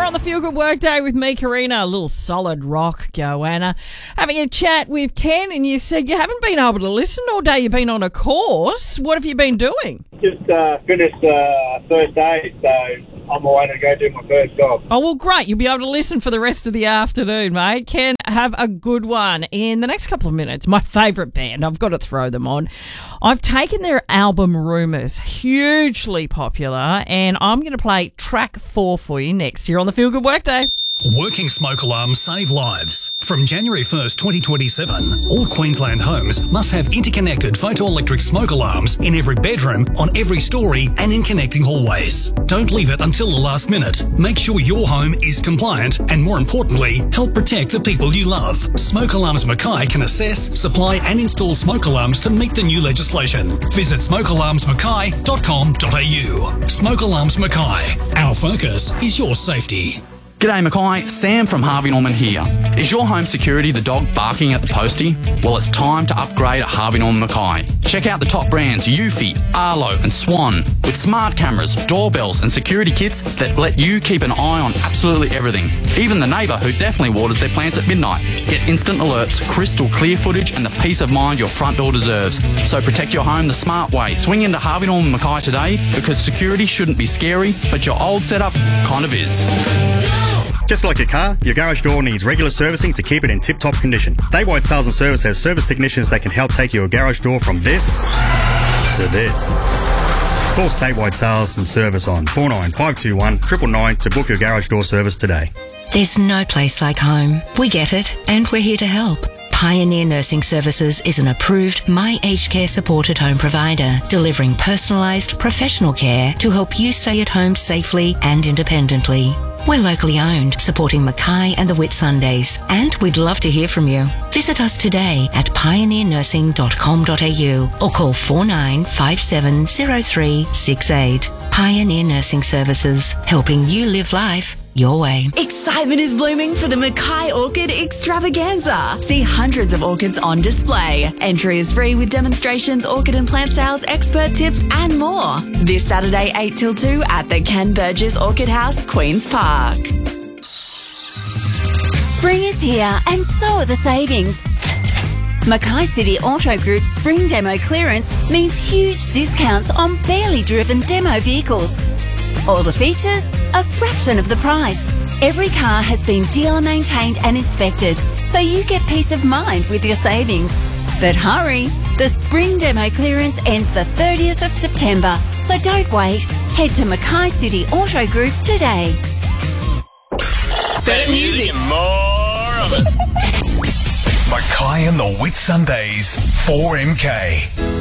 on the Feel Good Workday with me, Karina. A little solid rock, Goanna. Having a chat with Ken, and you said you haven't been able to listen all day. You've been on a course. What have you been doing? Just finished first aid, so I'm away to go do my first job. Oh, well, great. You'll be able to listen for the rest of the afternoon, mate. Ken, have a good one. In the next couple of minutes, my favourite band, I've got to throw them on. I've taken their album Rumours, hugely popular, and I'm going to play track 4 for you next here on the Feel Good Workday. Working smoke alarms save lives. From January 1st, 2027, all Queensland homes must have interconnected photoelectric smoke alarms in every bedroom, on every story and in connecting hallways. Don't leave it until the last minute. Make sure your home is compliant and, more importantly, help protect the people you love. Smoke Alarms Mackay can assess, supply and install smoke alarms to meet the new legislation. Visit smokealarmsmackay.com.au. Smoke Alarms Mackay. Our focus is your safety. G'day Mackay, Sam from Harvey Norman here. Is your home security the dog barking at the postie? Well, it's time to upgrade at Harvey Norman Mackay. Check out the top brands Eufy, Arlo and Swan with smart cameras, doorbells and security kits that let you keep an eye on absolutely everything. Even the neighbour who definitely waters their plants at midnight. Get instant alerts, crystal clear footage and the peace of mind your front door deserves. So protect your home the smart way. Swing into Harvey Norman Mackay today because security shouldn't be scary, but your old setup kind of is. Just like your car, your garage door needs regular servicing to keep it in tip-top condition. Dave Sales and Service has service technicians that can help take your garage door from this to this. Call Statewide Sales and Service on 49521 999 to book your garage door service today. There's no place like home. We get it, and we're here to help. Pioneer Nursing Services is an approved My Aged Care supported home provider, delivering personalised professional care to help you stay at home safely and independently. We're locally owned, supporting Mackay and the Whitsundays, and we'd love to hear from you. Visit us today at pioneernursing.com.au or call 49570368. Pioneer Nursing Services, helping you live life your way. Excitement is blooming for the Mackay Orchid Extravaganza. See hundreds of orchids on display. Entry is free with demonstrations, orchid and plant sales, expert tips and more. This Saturday 8 till 2 at the Ken Burgess Orchid House, Queen's Park. Spring is here and so are the savings. Mackay City Auto Group's spring demo clearance means huge discounts on barely driven demo vehicles. All the features, a fraction of the price. Every car has been dealer maintained and inspected, so you get peace of mind with your savings. But hurry, the spring demo clearance ends the 30th of September, so don't wait. Head to Mackay City Auto Group today. Better music and more of it. Mackay and the Whitsundays, 4MK.